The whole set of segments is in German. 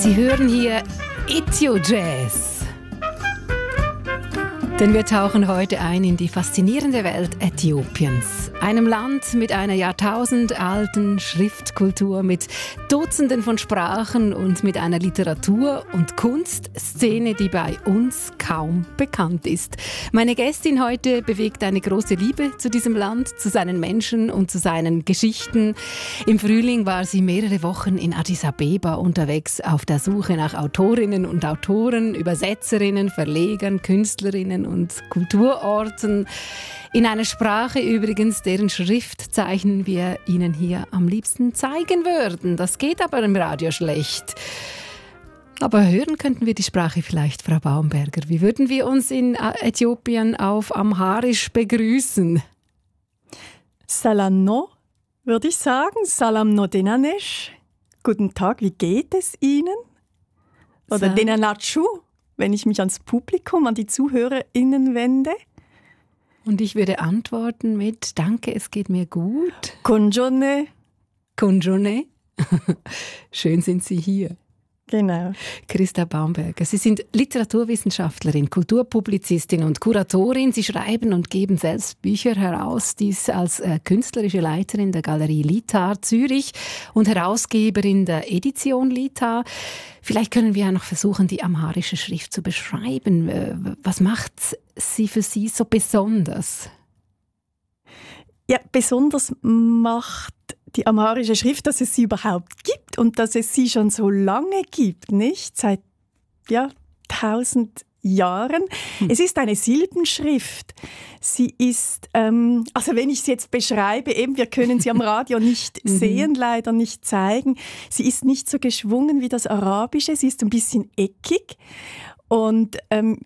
Sie hören hier Ethio-Jazz. Denn wir tauchen heute ein in die faszinierende Welt Äthiopiens. Einem Land mit einer jahrtausendalten Schriftkultur, mit Dutzenden von Sprachen und mit einer Literatur- und Kunstszene, die bei uns kaum bekannt ist. Meine Gästin heute bewegt eine große Liebe zu diesem Land, zu seinen Menschen und zu seinen Geschichten. Im Frühling war sie mehrere Wochen in Addis Abeba unterwegs auf der Suche nach Autorinnen und Autoren, Übersetzerinnen, Verlegern, Künstlerinnen und Kulturorten. In einer Sprache übrigens, deren Schriftzeichen wir Ihnen hier am liebsten zeigen würden. Das geht aber im Radio schlecht. Aber hören könnten wir die Sprache vielleicht, Frau Baumberger. Wie würden wir uns in Äthiopien auf Amharisch begrüßen? Salam no, würde ich sagen. Salam no denanesh. Guten Tag, wie geht es Ihnen? Oder denanachu, wenn ich mich ans Publikum, an die ZuhörerInnen wende. Und ich würde antworten mit Danke, es geht mir gut. Konjone. Konjone. Schön sind Sie hier. Genau. Christa Baumberger, Sie sind Literaturwissenschaftlerin, Kulturpublizistin und Kuratorin. Sie schreiben und geben selbst Bücher heraus, dies als künstlerische Leiterin der Galerie Litar Zürich und Herausgeberin der Edition Litar. Vielleicht können wir ja noch versuchen, die amharische Schrift zu beschreiben. Was macht sie für Sie so besonders? Ja, besonders macht die amharische Schrift, dass es sie überhaupt gibt und dass es sie schon so lange gibt, nicht? Seit 1000 Jahren. Es ist eine Silbenschrift. Sie ist, also wenn ich sie jetzt beschreibe, eben, wir können sie am Radio nicht sehen, leider nicht zeigen. Sie ist nicht so geschwungen wie das Arabische, sie ist ein bisschen eckig. Und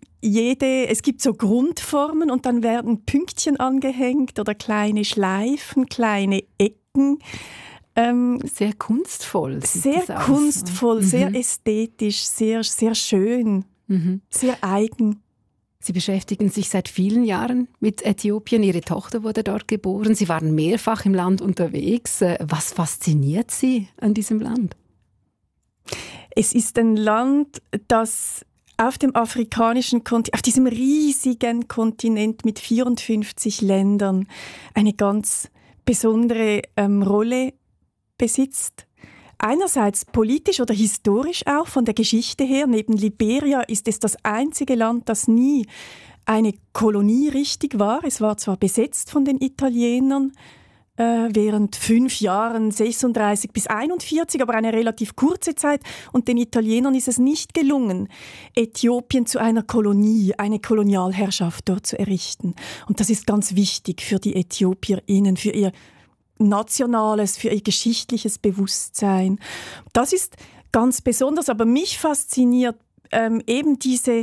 es gibt so Grundformen und dann werden Pünktchen angehängt oder kleine Schleifen, kleine Ecken. Sehr kunstvoll. Sehr kunstvoll, sehr ästhetisch, sehr, sehr schön, sehr eigen. Sie beschäftigen sich seit vielen Jahren mit Äthiopien. Ihre Tochter wurde dort geboren. Sie waren mehrfach im Land unterwegs. Was fasziniert Sie an diesem Land? Es ist ein Land, das auf dem afrikanischen Kontinent, auf diesem riesigen Kontinent mit 54 Ländern eine ganz besondere Rolle besitzt. Einerseits politisch oder historisch auch, von der Geschichte her. Neben Liberia ist es das einzige Land, das nie eine Kolonie richtig war. Es war zwar besetzt von den Italienern, während 5 Jahren, 36 bis 41, aber eine relativ kurze Zeit. Und den Italienern ist es nicht gelungen, Äthiopien zu einer Kolonie, eine Kolonialherrschaft dort zu errichten. Und das ist ganz wichtig für die ÄthiopierInnen, für ihr nationales, für ihr geschichtliches Bewusstsein. Das ist ganz besonders, aber mich fasziniert eben diese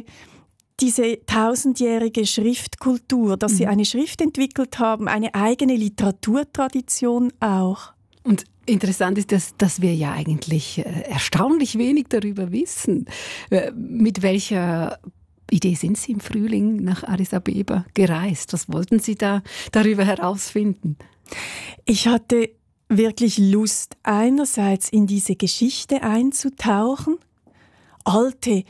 1000-jährige Schriftkultur, dass sie eine Schrift entwickelt haben, eine eigene Literaturtradition auch. Und interessant ist, dass wir ja eigentlich erstaunlich wenig darüber wissen. Mit welcher Idee sind Sie im Frühling nach Addis Abeba gereist? Was wollten Sie da darüber herausfinden? Ich hatte wirklich Lust, einerseits in diese Geschichte einzutauchen, alte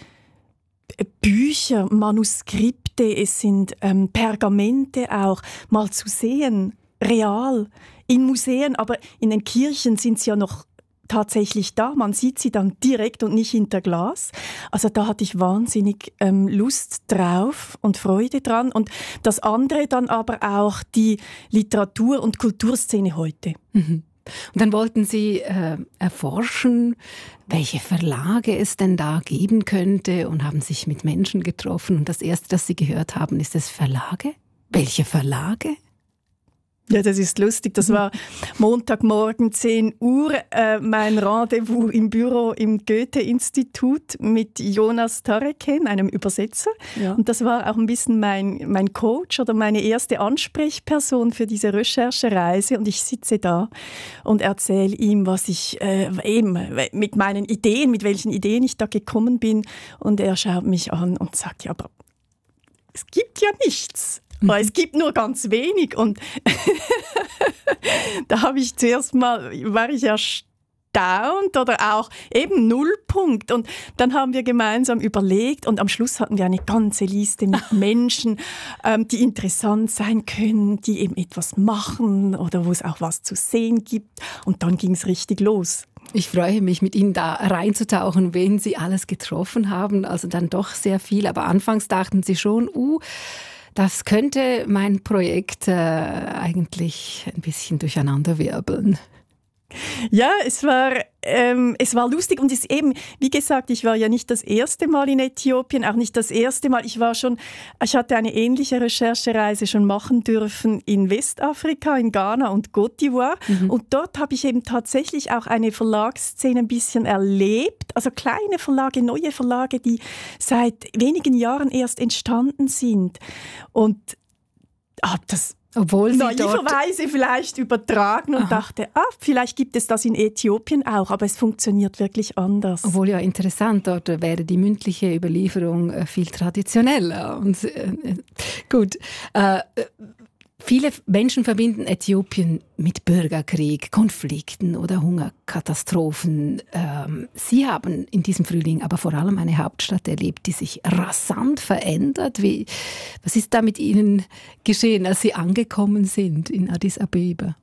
Bücher, Manuskripte, es sind Pergamente auch, mal zu sehen, real, in Museen, aber in den Kirchen sind sie ja noch tatsächlich da. Man sieht sie dann direkt und nicht hinter Glas. Also da hatte ich wahnsinnig Lust drauf und Freude dran. Und das andere dann aber auch die Literatur- und Kulturszene heute. Mhm. Und dann wollten Sie erforschen, welche Verlage es denn da geben könnte und haben sich mit Menschen getroffen. Und das Erste, das Sie gehört haben, ist es Verlage? Welche Verlage? Ja, das ist lustig. Das war Montagmorgen 10 Uhr, mein Rendezvous im Büro im Goethe-Institut mit Jonas Tareken, einem Übersetzer. Ja. Und das war auch ein bisschen mein Coach oder meine erste Ansprechperson für diese Recherchereise. Und ich sitze da und erzähle ihm, was ich eben mit meinen Ideen, mit welchen Ideen ich da gekommen bin. Und er schaut mich an und sagt, ja, aber es gibt ja nichts. Aber es gibt nur ganz wenig und da war ich erstaunt, erstaunt oder auch eben Nullpunkt. Und dann haben wir gemeinsam überlegt und am Schluss hatten wir eine ganze Liste mit Menschen, die interessant sein können, die eben etwas machen oder wo es auch was zu sehen gibt. Und dann ging es richtig los. Ich freue mich, mit Ihnen da reinzutauchen, wen Sie alles getroffen haben. Also dann doch sehr viel. Aber anfangs dachten Sie schon, das könnte mein Projekt eigentlich ein bisschen durcheinanderwirbeln. Ja, es war lustig und es eben, wie gesagt, ich war ja nicht das erste Mal in Äthiopien, auch nicht das erste Mal. Ich hatte eine ähnliche Recherchereise schon machen dürfen in Westafrika, in Ghana und Côte d'Ivoire. Und dort habe ich eben tatsächlich auch eine Verlagsszene ein bisschen erlebt. Also kleine Verlage, neue Verlage, die seit wenigen Jahren erst entstanden sind. Und habe das naiverweise vielleicht übertragen und dachte, vielleicht gibt es das in Äthiopien auch, aber es funktioniert wirklich anders. Obwohl ja interessant, dort wäre die mündliche Überlieferung viel traditioneller. Und, gut, viele Menschen verbinden Äthiopien mit Bürgerkrieg, Konflikten oder Hungerkatastrophen. Sie haben in diesem Frühling aber vor allem eine Hauptstadt erlebt, die sich rasant verändert. Was ist da mit Ihnen geschehen, als Sie angekommen sind in Addis Abeba?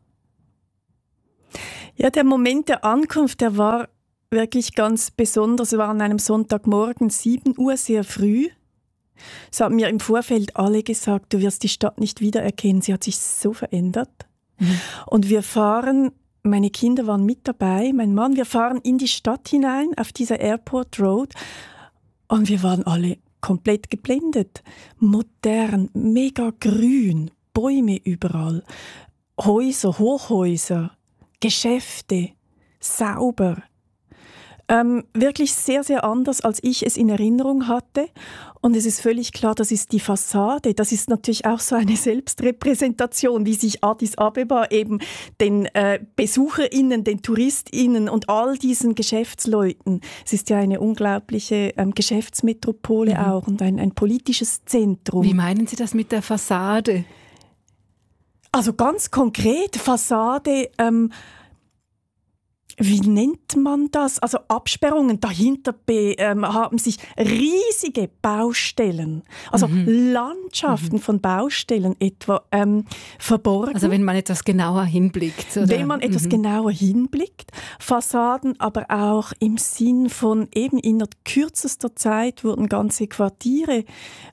Ja, der Moment der Ankunft, der war wirklich ganz besonders. Es war an einem Sonntagmorgen, 7 Uhr, sehr früh. Es haben mir im Vorfeld alle gesagt, du wirst die Stadt nicht wiedererkennen. Sie hat sich so verändert. Und wir fahren, meine Kinder waren mit dabei, mein Mann, wir fahren in die Stadt hinein, auf dieser Airport Road. Und wir waren alle komplett geblendet. Modern, mega grün, Bäume überall, Häuser, Hochhäuser, Geschäfte, sauber. Wirklich sehr, sehr anders, als ich es in Erinnerung hatte. Und es ist völlig klar, das ist die Fassade. Das ist natürlich auch so eine Selbstrepräsentation, wie sich Addis Abeba eben den BesucherInnen, den TouristInnen und all diesen Geschäftsleuten, es ist ja eine unglaubliche Geschäftsmetropole auch und ein politisches Zentrum. Wie meinen Sie das mit der Fassade? Also ganz konkret, Fassade, wie nennt man das? Also Absperrungen, dahinter haben sich riesige Baustellen, also Landschaften von Baustellen etwa verborgen. Also wenn man etwas genauer hinblickt. Oder? Wenn man etwas genauer hinblickt. Fassaden aber auch im Sinn von eben in kürzester Zeit wurden ganze Quartiere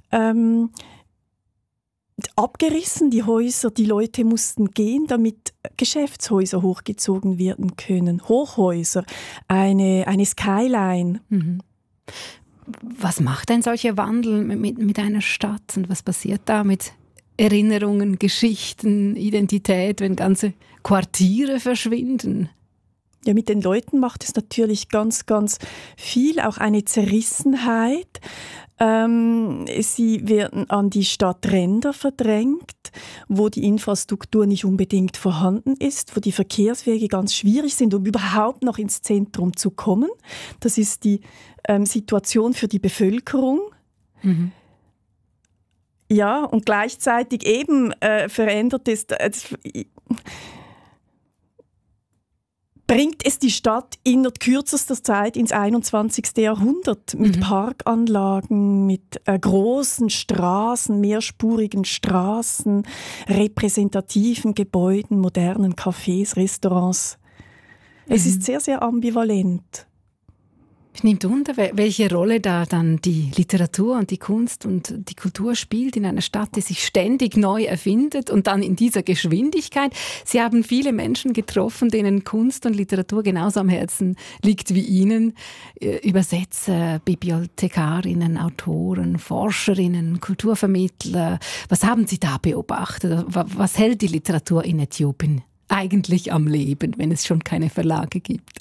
abgerissen, die Häuser, die Leute mussten gehen, damit Geschäftshäuser hochgezogen werden können. Hochhäuser, eine Skyline. Was macht ein solcher Wandel mit einer Stadt und was passiert da mit Erinnerungen, Geschichten, Identität, wenn ganze Quartiere verschwinden? Ja, mit den Leuten macht es natürlich ganz, ganz viel, auch eine Zerrissenheit. Sie werden an die Stadtränder verdrängt, wo die Infrastruktur nicht unbedingt vorhanden ist, wo die Verkehrswege ganz schwierig sind, um überhaupt noch ins Zentrum zu kommen. Das ist die Situation für die Bevölkerung. Ja, und gleichzeitig eben verändert es bringt es die Stadt in kürzester Zeit ins 21. Jahrhundert mit Parkanlagen, mit großen Straßen, mehrspurigen Straßen, repräsentativen Gebäuden, modernen Cafés, Restaurants. Es ist sehr, sehr ambivalent. Es nimmt unter, welche Rolle da dann die Literatur und die Kunst und die Kultur spielt in einer Stadt, die sich ständig neu erfindet und dann in dieser Geschwindigkeit. Sie haben viele Menschen getroffen, denen Kunst und Literatur genauso am Herzen liegt wie Ihnen. Übersetzer, Bibliothekarinnen, Autoren, Forscherinnen, Kulturvermittler. Was haben Sie da beobachtet? Was hält die Literatur in Äthiopien eigentlich am Leben, wenn es schon keine Verlage gibt?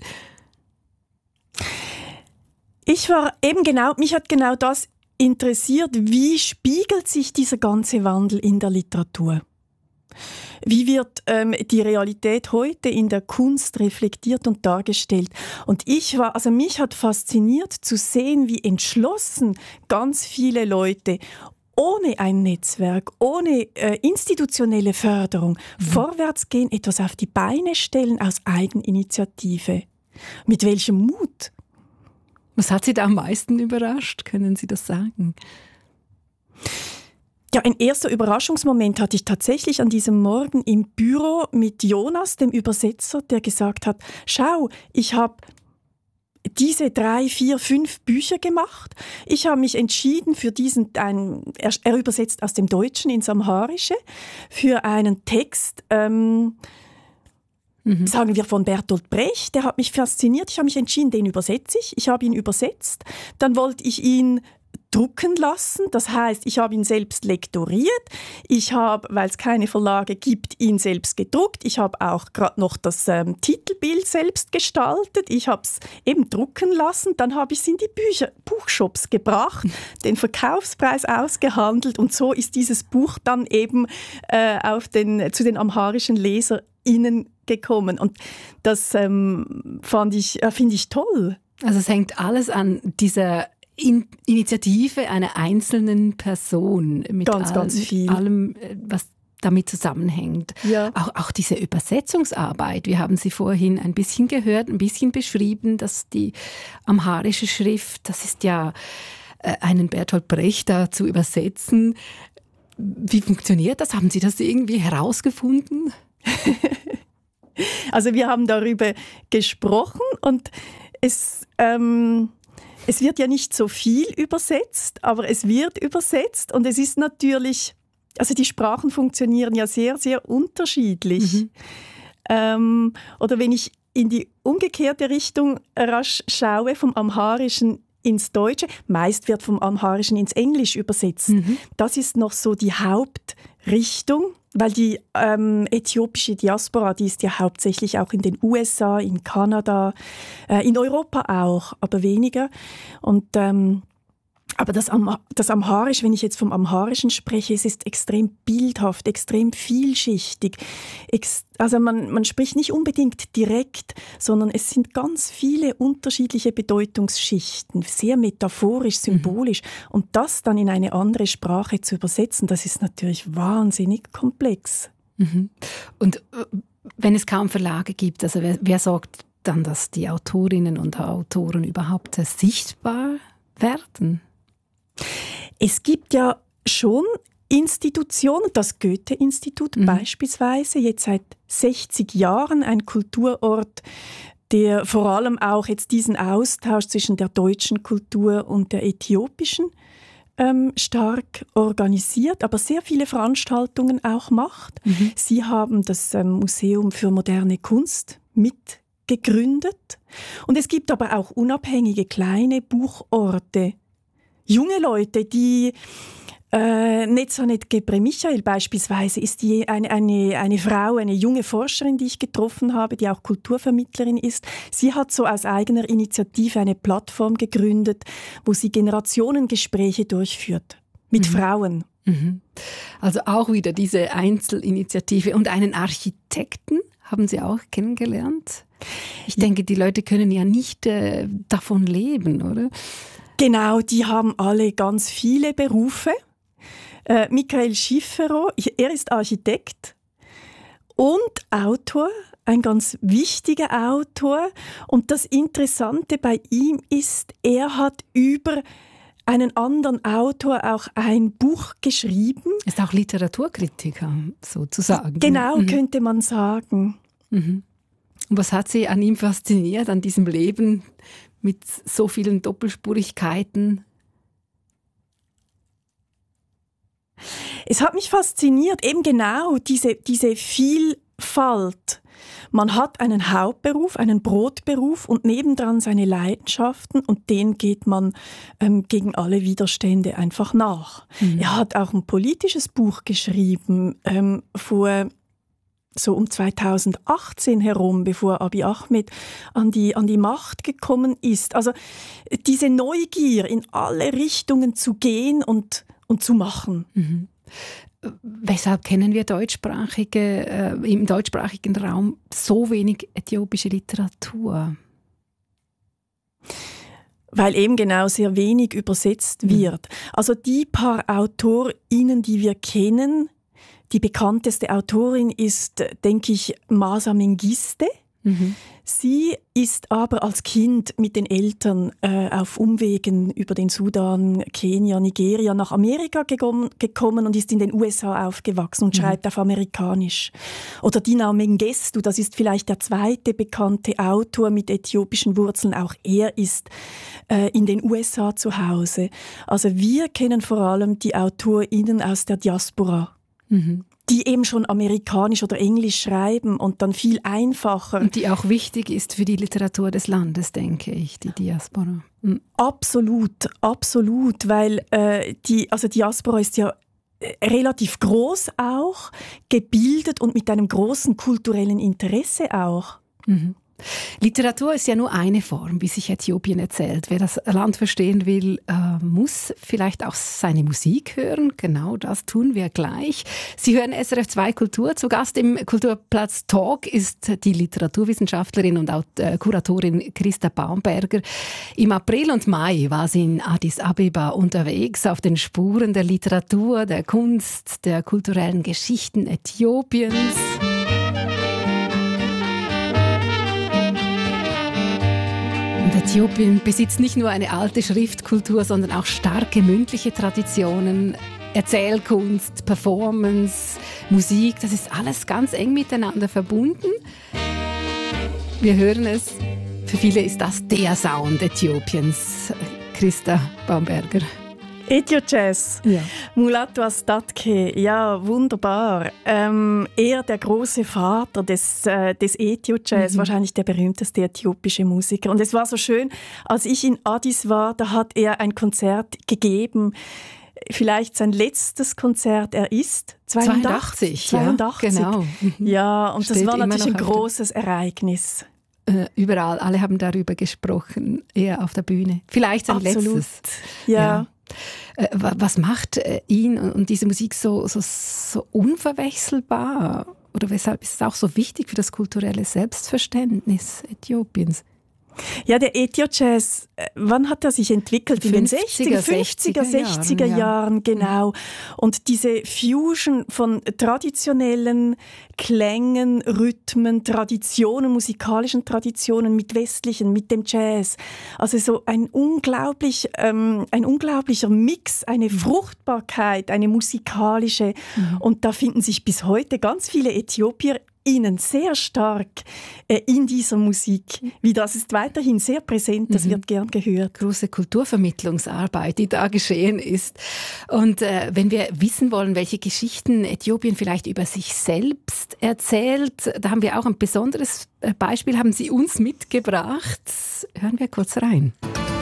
Mich hat genau das interessiert, wie spiegelt sich dieser ganze Wandel in der Literatur? Wie wird die Realität heute in der Kunst reflektiert und dargestellt? Und mich hat fasziniert zu sehen, wie entschlossen ganz viele Leute ohne ein Netzwerk, ohne institutionelle Förderung vorwärts gehen, etwas auf die Beine stellen aus Eigeninitiative. Mit welchem Mut? Was hat Sie da am meisten überrascht? Können Sie das sagen? Ja, ein erster Überraschungsmoment hatte ich tatsächlich an diesem Morgen im Büro mit Jonas, dem Übersetzer, der gesagt hat, schau, ich habe diese 3, 4, 5 Bücher gemacht. Ich habe mich entschieden für er übersetzt aus dem Deutschen ins Amharische, für einen Text, sagen wir von Bertolt Brecht, der hat mich fasziniert. Ich habe mich entschieden, den übersetze ich. Ich habe ihn übersetzt. Dann wollte ich ihn drucken lassen. Das heißt, ich habe ihn selbst lektoriert. Ich habe, weil es keine Verlage gibt, ihn selbst gedruckt. Ich habe auch gerade noch das Titelbild selbst gestaltet. Ich habe es eben drucken lassen. Dann habe ich es in die Buchshops gebracht, den Verkaufspreis ausgehandelt und so ist dieses Buch dann eben zu den amharischen LeserInnen gekommen. Und das finde ich toll. Also es hängt alles an dieser Initiative einer einzelnen Person mit ganz viel. Allem, was damit zusammenhängt. Ja. Auch diese Übersetzungsarbeit, wir haben sie vorhin ein bisschen gehört, ein bisschen beschrieben, dass die amharische Schrift, das ist ja einen Bertolt Brecht da zu übersetzen. Wie funktioniert das? Haben Sie das irgendwie herausgefunden? Also wir haben darüber gesprochen und es wird ja nicht so viel übersetzt, aber es wird übersetzt und es ist natürlich, also die Sprachen funktionieren ja sehr, sehr unterschiedlich. Oder wenn ich in die umgekehrte Richtung rasch schaue, vom Amharischen ins Deutsche, meist wird vom Amharischen ins Englisch übersetzt. Das ist noch so die Hauptrichtung. Weil die äthiopische Diaspora, die ist ja hauptsächlich auch in den USA, in Kanada, in Europa auch, aber weniger. Und aber das Amharisch, wenn ich jetzt vom Amharischen spreche, es ist extrem bildhaft, extrem vielschichtig. Also man spricht nicht unbedingt direkt, sondern es sind ganz viele unterschiedliche Bedeutungsschichten, sehr metaphorisch, symbolisch. Und das dann in eine andere Sprache zu übersetzen, das ist natürlich wahnsinnig komplex. Und wenn es kaum Verlage gibt, also wer sorgt dann, dass die Autorinnen und Autoren überhaupt sichtbar werden? Es gibt ja schon Institutionen, das Goethe-Institut beispielsweise, jetzt seit 60 Jahren ein Kulturort, der vor allem auch jetzt diesen Austausch zwischen der deutschen Kultur und der äthiopischen stark organisiert, aber sehr viele Veranstaltungen auch macht. Sie haben das Museum für moderne Kunst mitgegründet. Und es gibt aber auch unabhängige kleine Buchorte, junge Leute, die Netzanet Gebre Michael beispielsweise ist eine Frau, eine junge Forscherin, die ich getroffen habe, die auch Kulturvermittlerin ist. Sie hat so aus eigener Initiative eine Plattform gegründet, wo sie Generationengespräche durchführt mit Frauen. Also auch wieder diese Einzelinitiative. Und einen Architekten haben Sie auch kennengelernt? Ich denke, die Leute können ja nicht davon leben, oder? Genau, die haben alle ganz viele Berufe. Michael Schifferow, er ist Architekt und Autor, ein ganz wichtiger Autor. Und das Interessante bei ihm ist, er hat über einen anderen Autor auch ein Buch geschrieben. Ist auch Literaturkritiker, sozusagen. Genau, könnte man sagen. Und was hat Sie an ihm fasziniert, an diesem Leben mit so vielen Doppelspurigkeiten? Es hat mich fasziniert, eben genau diese Vielfalt. Man hat einen Hauptberuf, einen Brotberuf und nebendran seine Leidenschaften und denen geht man gegen alle Widerstände einfach nach. Er hat auch ein politisches Buch geschrieben, vor so um 2018 herum, bevor Abiy Ahmed an die Macht gekommen ist. Also diese Neugier, in alle Richtungen zu gehen und zu machen. Weshalb kennen wir im deutschsprachigen Raum so wenig äthiopische Literatur? Weil eben genau sehr wenig übersetzt wird. Also die paar AutorInnen, die wir kennen, die bekannteste Autorin ist, denke ich, Masa Mengiste. Mhm. Sie ist aber als Kind mit den Eltern auf Umwegen über den Sudan, Kenia, Nigeria nach Amerika gekommen und ist in den USA aufgewachsen und schreibt auf Amerikanisch. Oder Dina Mengistu, das ist vielleicht der zweite bekannte Autor mit äthiopischen Wurzeln. Auch er ist in den USA zu Hause. Also wir kennen vor allem die AutorInnen aus der Diaspora. Mhm. Die eben schon amerikanisch oder englisch schreiben und dann viel einfacher. Und die auch wichtig ist für die Literatur des Landes, denke ich, die Diaspora. Mhm. Absolut, absolut, weil die Diaspora ist ja relativ groß auch, gebildet und mit einem großen kulturellen Interesse auch. Mhm. Literatur ist ja nur eine Form, wie sich Äthiopien erzählt. Wer das Land verstehen will, muss vielleicht auch seine Musik hören. Genau das tun wir gleich. Sie hören SRF 2 Kultur. Zu Gast im Kulturplatz Talk ist die Literaturwissenschaftlerin und auch Kuratorin Christa Baumberger. Im April und Mai war sie in Addis Abeba unterwegs auf den Spuren der Literatur, der Kunst, der kulturellen Geschichten Äthiopiens. Äthiopien besitzt nicht nur eine alte Schriftkultur, sondern auch starke mündliche Traditionen, Erzählkunst, Performance, Musik. Das ist alles ganz eng miteinander verbunden. Wir hören es. Für viele ist das der Sound Äthiopiens. Christa Baumberger. Ethio-Jazz, Ja. Mulatu Astatke, ja, wunderbar. Er, der große Vater des Ethio-Jazz, wahrscheinlich der berühmteste äthiopische Musiker. Und es war so schön, als ich in Addis war, da hat er ein Konzert gegeben, vielleicht sein letztes Konzert. Er ist 82. Ja, genau. Ja, und Steht das war immer natürlich ein noch auf großes Ereignis. Überall, alle haben darüber gesprochen, er auf der Bühne. Vielleicht sein Absolut. letztes. Ja. Was macht ihn und diese Musik so unverwechselbar? Oder weshalb ist es auch so wichtig für das kulturelle Selbstverständnis Äthiopiens? Ja, der Ethio-Jazz, wann hat er sich entwickelt? In den 50er, 60er Jahren, genau. Und diese Fusion von traditionellen Klängen, Rhythmen, Traditionen, musikalischen Traditionen mit westlichen, mit dem Jazz. Also so ein unglaublicher Mix, eine Fruchtbarkeit, eine musikalische. Und da finden sich bis heute ganz viele Äthiopier sehr stark in dieser Musik. Wie das ist weiterhin sehr präsent, das wird gern gehört. Große Kulturvermittlungsarbeit, die da geschehen ist. Und wenn wir wissen wollen, welche Geschichten Äthiopien vielleicht über sich selbst erzählt, da haben wir auch ein besonderes Beispiel, haben Sie uns mitgebracht. Hören wir kurz rein.